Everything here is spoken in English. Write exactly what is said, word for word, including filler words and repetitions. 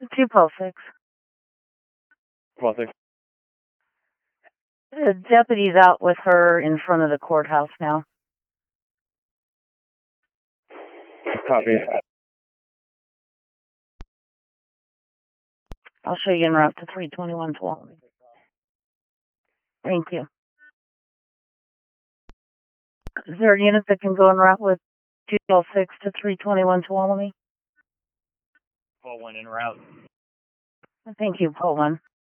two Paul six. Paul six. The deputy's out with her in front of the courthouse now. Copy. I'll show you en route to three twenty-one Tuolumne. Thank you. Is there a unit that can go en route with two Paul six to three twenty-one Tuolumne? Paul one en route. Thank you, Paul one.